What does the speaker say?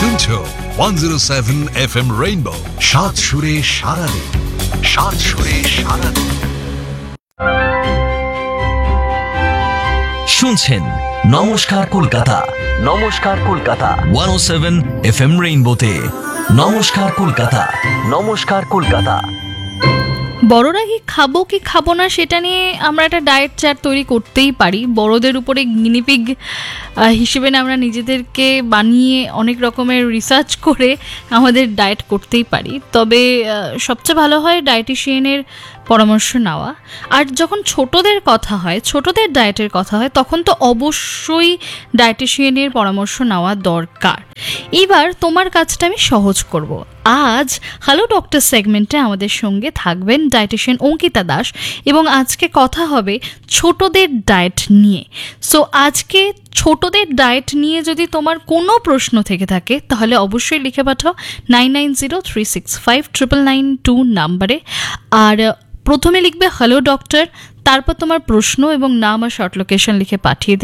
শুনছো 107 FM rainbow, সাত সুরে সারা দিন, সাত সুরে সারা দিন। শুনছেন নমস্কার কলকাতা, নমস্কার কলকাতা 107 FM রেইনবোতে। নমস্কার কলকাতা, নমস্কার কলকাতা। বড়রা কি খাবো না সেটা নিয়ে আমরা একটা ডায়েট চার্ট তৈরি করতেই পারি। বড়দের উপরে গিনিপিগ হিসেবে আমরা নিজেদেরকে বানিয়ে অনেক রকমের রিসার্চ করে আমাদের ডায়েট করতেই পারি। তবে সবচেয়ে ভালো হয় ডায়েটিশিয়ানের পরামর্শ নেওয়া। আর যখন ছোটদের কথা হয়, ছোটদের ডায়েটের কথা হয়, তখন তো অবশ্যই ডায়েটিশিয়ানের পরামর্শ নেওয়া দরকার। এবার তোমার কাজটা আমি সহজ করব। আজ হ্যালো ডক্টর সেগমেন্টে আমাদের সঙ্গে থাকবেন ডায়েটিশিয়ান অঙ্কিতা দাস, এবং আজকে কথা হবে ছোটদের ডায়েট নিয়ে। সো আজকে ছোটদের ডায়েট নিয়ে যদি তোমার কোনো প্রশ্ন থেকে থাকে তাহলে অবশ্যই লিখে পাঠাও 9903659992 নাম্বারে। আর প্রথমে লিখবে হ্যালো ডক্টর, তারপর তোমার প্রশ্ন এবং নাম আর শর্ট লোকেশন লিখে পাঠিয়ে দেবে